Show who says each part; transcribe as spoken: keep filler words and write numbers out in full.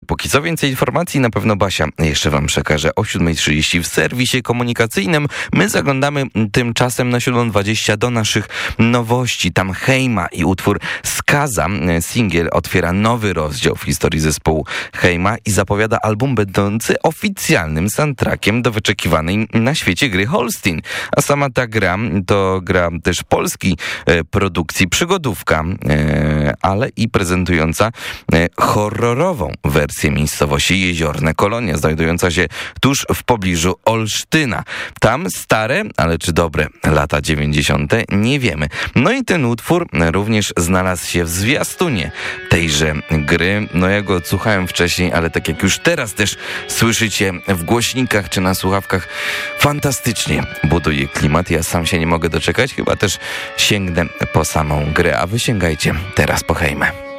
Speaker 1: póki co więcej informacji na pewno Basia jeszcze wam przekaże o siódma trzydzieści w serwisie komunikacyjnym. My zaglądamy tymczasem na siódma dwadzieścia do naszych nowości. Tam Heima i utwór Skaza. Singiel otwiera nowy rozdział w historii zespołu Heima i zapowiada album będący oficjalnym soundtrackiem do wyczekiwanej na świecie gry Holstein. A sama ta gra to gra też polskiej e, produkcji przygodówka, e, ale i prezentująca e, horrorową wersję miejscowości Jeziorne Kolonia, znajdująca się tuż w pobliżu Olsztyna. Tam stare, ale czy dobre lata dziewięćdziesiąte nie wiemy. No i ten utwór również znalazł się w zwiastunie tejże gry. No ja go odsłuchałem wcześniej, ale tak jak już teraz też słyszycie w głośnikach czy na słuchawkach, fantastycznie buduje klimat. Ja sam się nie mogę doczekać, chyba też sięgnę po samą grę, a wy sięgajcie teraz po Heimę.